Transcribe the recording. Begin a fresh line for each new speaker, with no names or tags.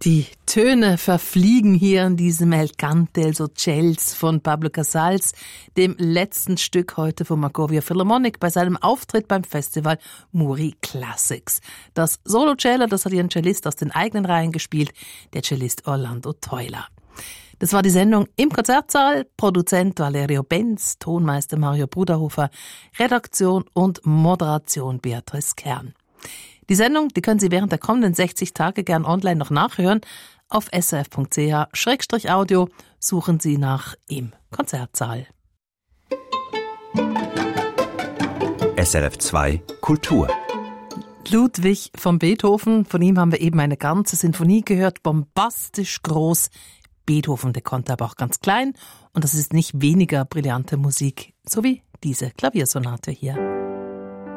Die Töne verfliegen hier in diesem El Cante el Seychelles von Pablo Casals, dem letzten Stück heute von Markovia Philharmonic bei seinem Auftritt beim Festival Muri Classics. Das Solo-Cello, das hat hier ein Cellist aus den eigenen Reihen gespielt, der Cellist Orlando Teuler. Das war die Sendung im Konzertsaal. Produzent Valerio Benz, Tonmeister Mario Bruderhofer, Redaktion und Moderation Beatrice Kern. Die Sendung, die können Sie während der kommenden 60 Tage gern online noch nachhören. Auf srf.ch/audio suchen Sie nach Im Konzertsaal.
SRF 2 Kultur.
Ludwig von Beethoven, von ihm haben wir eben eine ganze Sinfonie gehört, bombastisch groß. Beethoven, der konnte aber auch ganz klein und das ist nicht weniger brillante Musik, so wie diese Klaviersonate hier.